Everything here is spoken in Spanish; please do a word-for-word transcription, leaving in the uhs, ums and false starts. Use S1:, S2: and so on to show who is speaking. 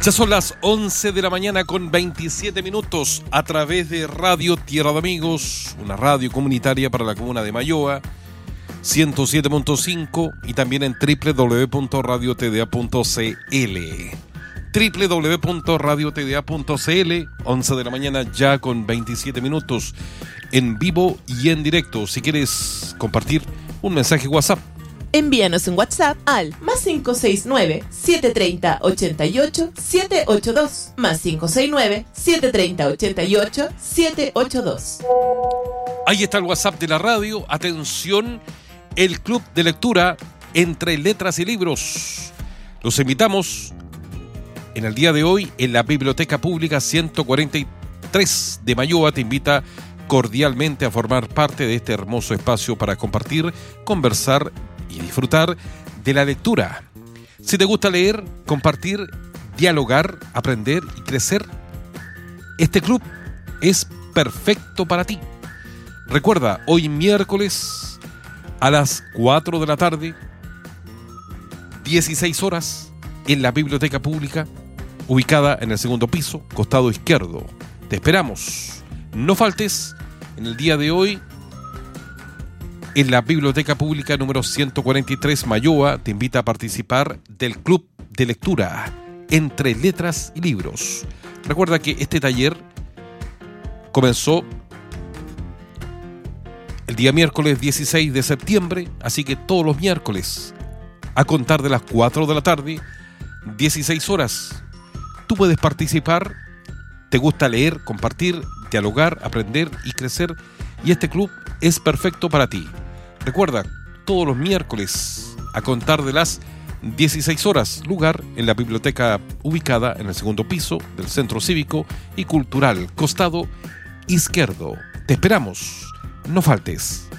S1: Ya son las once de la mañana con veintisiete minutos a través de Radio Tierra de Amigos, una radio comunitaria para la comuna de Mayoa, ciento siete punto cinco y también en doble u doble u doble u punto radio t d a punto c l. doble u doble u doble u punto radio t d a punto c l, once de la mañana ya con veintisiete minutos en vivo y en directo. Si quieres compartir un mensaje WhatsApp,
S2: envíanos un WhatsApp al más cinco seis nueve, siete tres cero, ocho ocho, siete ocho dos, más cinco seis nueve, siete tres cero, ocho ocho, siete ocho dos.
S1: Ahí está el WhatsApp de la radio. Atención, el Club de Lectura Entre Letras y Libros. Los invitamos en el día de hoy en la Biblioteca Pública ciento cuarenta y tres de Mayoa. Te invita cordialmente a formar parte de este hermoso espacio para compartir, conversar y disfrutar de la lectura. Si te gusta leer, compartir, dialogar, aprender y crecer, este club es perfecto para ti. Recuerda, hoy miércoles a las cuatro de la tarde, dieciséis horas, en la Biblioteca Pública, ubicada en el segundo piso, costado izquierdo. Te esperamos. No faltes en el día de hoy en la Biblioteca Pública número ciento cuarenta y tres Mayoa. Te invita a participar del Club de Lectura Entre Letras y Libros. Recuerda que este taller comenzó el día miércoles dieciséis de septiembre, así que todos los miércoles, a contar de las cuatro de la tarde, dieciséis horas, tú puedes participar. Te gusta leer, compartir, dialogar, aprender y crecer, y este club es perfecto para ti. Recuerda, todos los miércoles a contar de las dieciséis horas, lugar en la biblioteca ubicada en el segundo piso del Centro Cívico y Cultural, costado izquierdo. Te esperamos, no faltes.